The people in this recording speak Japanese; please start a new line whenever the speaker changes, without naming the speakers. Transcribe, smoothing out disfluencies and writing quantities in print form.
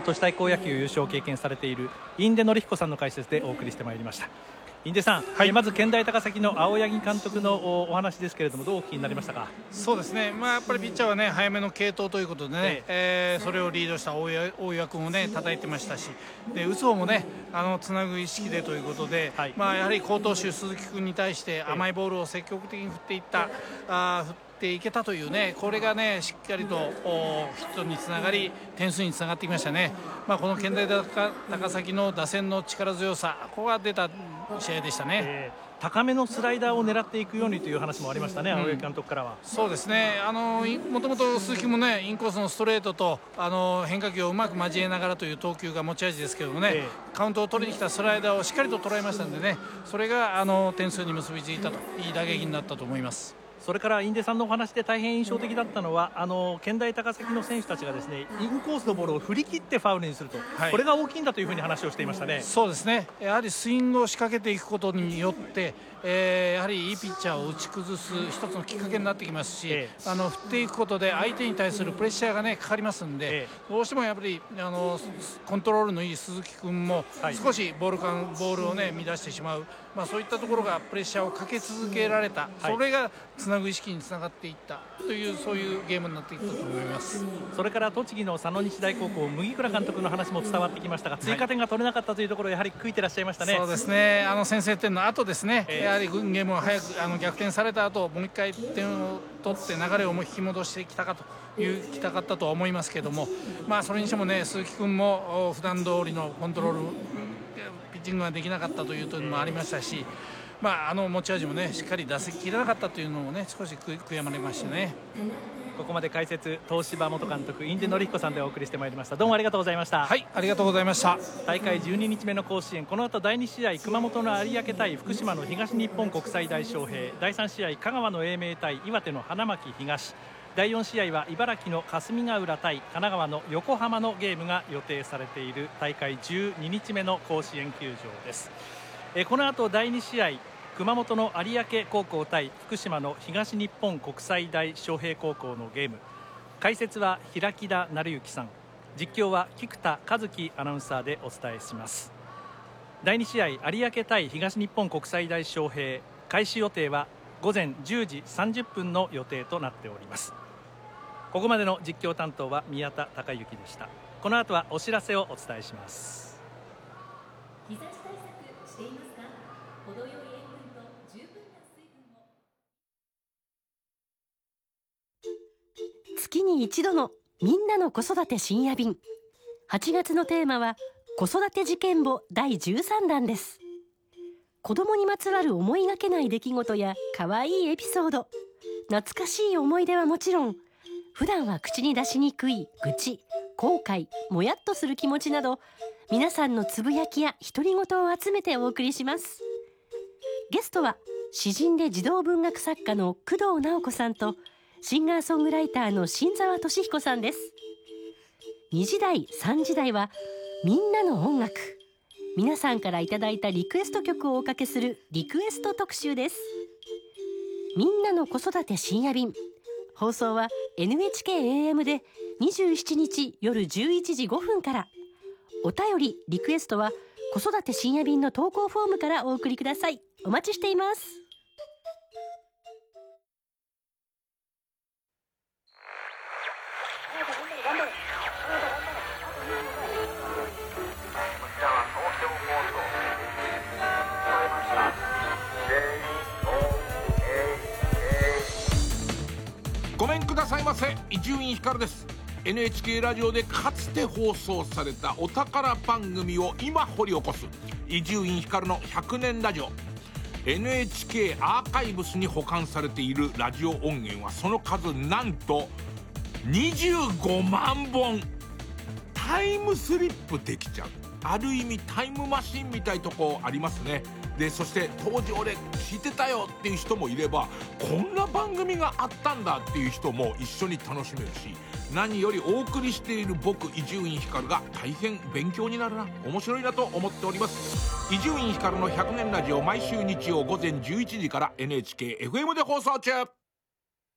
都市対抗野球優勝を経験されている印出典彦さんの解説でお送りしてまいりました。印出さん、はい、まず健大高崎の青柳監督のお話ですけれども、どうお聞きになりましたか？
そうですね、やっぱりピッチャーはね早めの継投ということでね、それをリードした大岩君をね叩いてましたし、で打つ方もねつなぐ意識でということで、はい、やはり好投手鈴木君に対して甘いボールを積極的に振っていった振っていけたというね、これがねしっかりとヒットにつながり点数につながってきましたね。この健大高崎の打線の力強さ、ここが出た試合でしたね。
高めのスライダーを狙っていくようにという話もありましたね、青柳監督からは。
そうですね、もともと鈴木もねインコースのストレートと変化球をうまく交えながらという投球が持ち味ですけどもね、カウントを取りに来たスライダーをしっかりと捉えましたのでね、それが点数に結びついたと、いい打撃になったと思います。
それから印出さんのお話で大変印象的だったのは、健大高崎の選手たちがですねインコースのボールを振り切ってファウルにすると、はい、これが大きいんだというふうに話をしていましたね。
そうですね、やはりスイングを仕掛けていくことによって、やはりいいピッチャーを打ち崩す一つのきっかけになってきますし、振っていくことで相手に対するプレッシャーがねかかりますんで、どうしてもやっぱりコントロールのいい鈴木君も少しボールをね乱してしまう、そういったところがプレッシャーをかけ続けられた、それがつなぐ意識につながっていったという、そういうゲームになっていったと思います。
それから栃木の佐野日大高校麦倉監督の話も伝わってきましたが、追加点が取れなかったというところ、やはり悔いてらっしゃいましたね。
そうですね、先制点の後ですね、やはりゲームを早く逆転された後、もう一回点を取って流れを引き戻してきたかったとは思いますけども、それにしてもね鈴木君も普段通りのコントロールピッチングができなかったというのもありましたし、持ち味もねしっかり出せきれなかったというのもね少し悔やまれましたね。
ここまで解説東芝元監督印出典彦さんでお送りしてまいりました。どうもありがとうございました。
はい、ありがとうございました。
大会12日目の甲子園、この後第2試合熊本の有明対福島の東日本国際大翔平、第3試合香川の英明対岩手の花巻東、第4試合は茨城の霞ヶ浦対神奈川の横浜のゲームが予定されている大会12日目の甲子園球場です。この後第2試合熊本の有明高校対福島の東日本国際大翔平高校のゲーム、解説は平木田成之さん、実況は菊田和樹アナウンサーでお伝えします。第2試合有明対東日本国際大翔平、開始予定は午前10時30分の予定となっております。ここまでの実況担当は宮田孝之でした。この後はお知らせをお伝えします。
日差し対策していますか？程よい塩分と十分な水分を。
月に一度のみんなの子育て深夜便。8月のテーマは子育て事件簿第13弾です。子供にまつわる思いがけない出来事や可愛いエピソード、懐かしい思い出はもちろん、普段は口に出しにくい愚痴、後悔、もやっとする気持ちなど、皆さんのつぶやきや独り言を集めてお送りします。ゲストは詩人で児童文学作家の工藤直子さんと、シンガーソングライターの新沢俊彦さんです。2時台3時台はみんなの音楽、皆さんからいただいたリクエスト曲をおかけするリクエスト特集です。みんなの子育て深夜便、放送は NHK-AM で27日夜11時5分から。お便りリクエストは子育て深夜便の投稿フォームからお送りください。お待ちしています。
ごめんくださいませ、伊集院光です。 NHK ラジオでかつて放送されたお宝番組を今掘り起こす伊集院光の100年ラジオ。 NHK アーカイブスに保管されているラジオ音源はその数なんと25万本。タイムスリップできちゃう、ある意味タイムマシンみたいとこありますね。でそして当時俺聞いてたよっていう人もいれば、こんな番組があったんだっていう人も一緒に楽しめるし、何よりお送りしている僕伊集院光が大変勉強になるな、面白いなと思っております。伊集院光の100年ラジオ、毎週日曜午前11時から NHK-FM で放送中。